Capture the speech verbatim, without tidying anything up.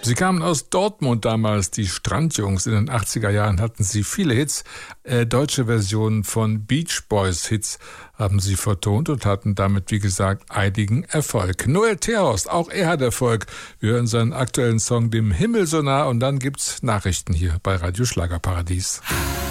Sie kamen aus Dortmund damals, die Strandjungs. In den achtziger Jahren hatten sie viele Hits. Äh, deutsche Versionen von Beach Boys Hits haben sie vertont und hatten damit, wie gesagt, einigen Erfolg. Noel Terhorst, auch er hat Erfolg. Wir hören seinen aktuellen Song Dem Himmel so nah und dann gibt's Nachrichten hier bei Radio Schlagerparadies.